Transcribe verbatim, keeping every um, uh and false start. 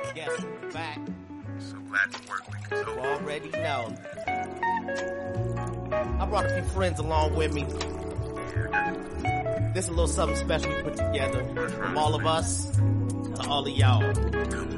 Guess who's back? So glad the work week is You over. already know. I brought a few friends along with me. This is a little something special we put together from all of us to all of y'all.